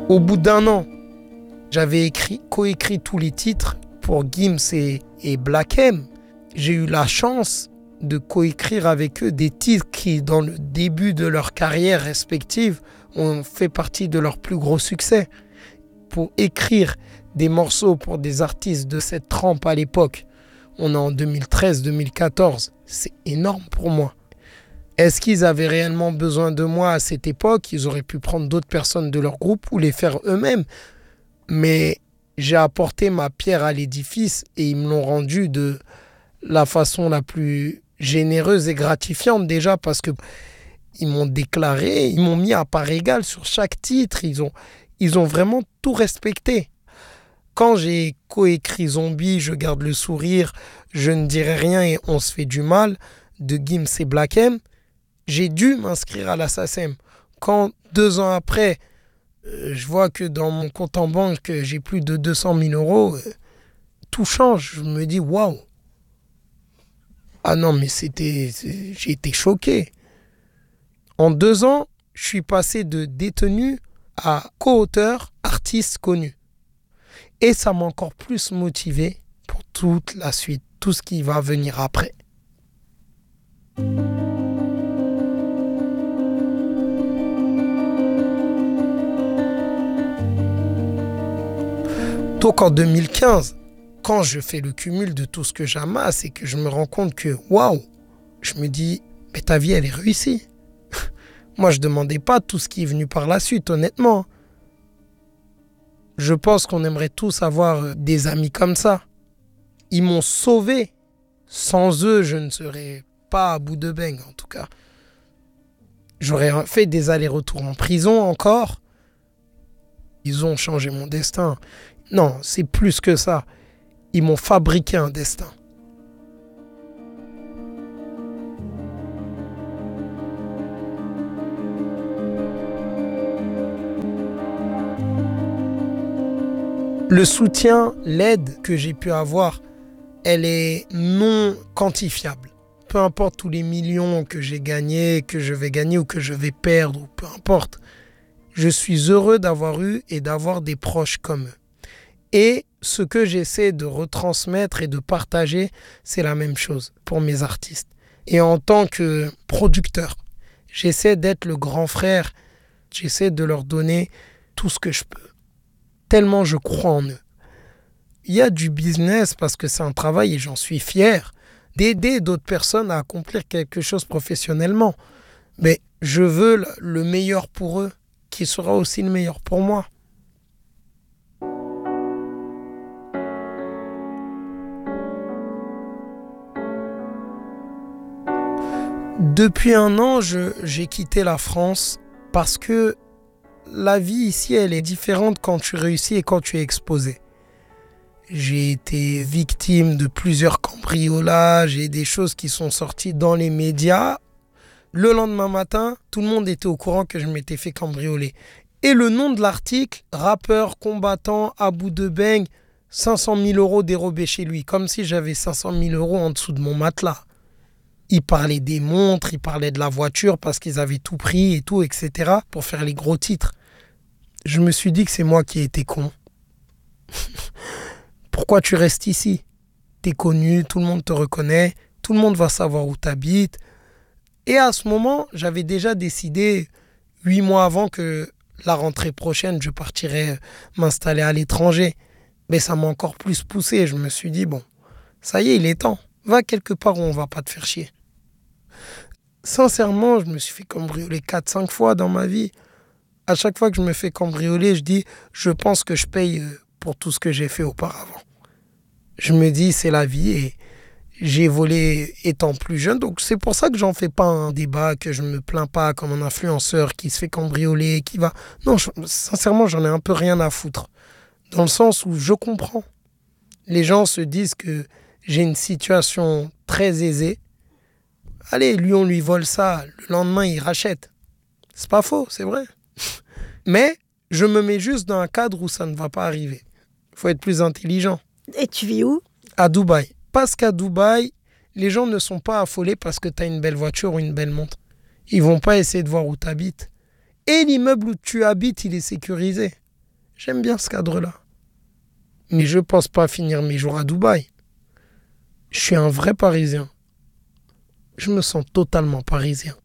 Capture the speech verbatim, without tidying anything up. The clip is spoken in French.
Au bout d'un an, j'avais écrit, coécrit tous les titres pour Gims et, et Black M. J'ai eu la chance de coécrire avec eux des titres qui, dans le début de leur carrière respective, ont fait partie de leurs plus gros succès. Pour écrire des morceaux pour des artistes de cette trempe à l'époque, on est en deux mille treize deux mille quatorze, c'est énorme pour moi. Est-ce qu'ils avaient réellement besoin de moi à cette époque? Ils auraient pu prendre d'autres personnes de leur groupe ou les faire eux-mêmes. Mais j'ai apporté ma pierre à l'édifice et ils me l'ont rendu de la façon la plus généreuse et gratifiante déjà parce que ils m'ont déclaré, ils m'ont mis à part égale sur chaque titre. Ils ont, ils ont vraiment tout respecté. Quand j'ai coécrit Zombie, Je garde le sourire, Je ne dirai rien et On se fait du mal de Gims et Black M, j'ai dû m'inscrire à la S A C E M. Quand deux ans après, euh, je vois que dans mon compte en banque, j'ai plus de deux cent mille euros, euh, tout change. Je me dis waouh. Ah non, mais c'était, c'est, j'ai été choqué. En deux ans, je suis passé de détenu à co-auteur, artiste connu. Et ça m'a encore plus motivé pour toute la suite, tout ce qui va venir après. Donc en deux mille quinze, quand je fais le cumul de tout ce que j'amasse et que je me rends compte que, waouh, je me dis, mais ta vie, elle est réussie. Moi, je ne demandais pas tout ce qui est venu par la suite, honnêtement. Je pense qu'on aimerait tous avoir des amis comme ça. Ils m'ont sauvé. Sans eux, je ne serais pas à bout de beng, en tout cas. J'aurais fait des allers-retours en prison encore. Ils ont changé mon destin. Non, c'est plus que ça. Ils m'ont fabriqué un destin. Le soutien, l'aide que j'ai pu avoir, elle est non quantifiable. Peu importe tous les millions que j'ai gagnés, que je vais gagner ou que je vais perdre, ou peu importe. Je suis heureux d'avoir eu et d'avoir des proches comme eux. Et ce que j'essaie de retransmettre et de partager, c'est la même chose pour mes artistes. Et en tant que producteur, j'essaie d'être le grand frère. J'essaie de leur donner tout ce que je peux. Tellement je crois en eux. Il y a du business parce que c'est un travail et j'en suis fier d'aider d'autres personnes à accomplir quelque chose professionnellement. Mais je veux le meilleur pour eux, qui sera aussi le meilleur pour moi. Depuis un an, je, j'ai quitté la France parce que la vie ici, elle est différente quand tu réussis et quand tu es exposé. J'ai été victime de plusieurs cambriolages et des choses qui sont sorties dans les médias. Le lendemain matin, tout le monde était au courant que je m'étais fait cambrioler. Et le nom de l'article, rappeur combattant à bout de beigne, cinq cent mille euros dérobés chez lui, comme si j'avais cinq cent mille euros en dessous de mon matelas. Ils parlaient des montres, ils parlaient de la voiture parce qu'ils avaient tout pris et tout, et cetera pour faire les gros titres. Je me suis dit que c'est moi qui ai été con. Pourquoi tu restes ici? T'es connu, tout le monde te reconnaît, tout le monde va savoir où t'habites. Et à ce moment, j'avais déjà décidé, huit mois avant, que la rentrée prochaine, je partirais m'installer à l'étranger. Mais ça m'a encore plus poussé. Je me suis dit, bon, ça y est, il est temps. Va quelque part où on va pas te faire chier. Sincèrement, je me suis fait cambrioler quatre cinq fois dans ma vie. À chaque fois que je me fais cambrioler, je dis, je pense que je paye pour tout ce que j'ai fait auparavant. Je me dis, c'est la vie et j'ai volé étant plus jeune. Donc c'est pour ça que j'en fais pas un débat, que je me plains pas comme un influenceur qui se fait cambrioler, qui va... Non, je, sincèrement, j'en ai un peu rien à foutre. Dans le sens où je comprends. Les gens se disent que j'ai une situation très aisée. Allez, lui, on lui vole ça. Le lendemain, il rachète. C'est pas faux, c'est vrai. Mais je me mets juste dans un cadre où ça ne va pas arriver. Il faut être plus intelligent. Et tu vis où? À Dubaï. Parce qu'à Dubaï, les gens ne sont pas affolés parce que tu as une belle voiture ou une belle montre. Ils vont pas essayer de voir où tu habites. Et l'immeuble où tu habites, il est sécurisé. J'aime bien ce cadre-là. Mais je ne pense pas finir mes jours à Dubaï. Je suis un vrai Parisien. Je me sens totalement parisien.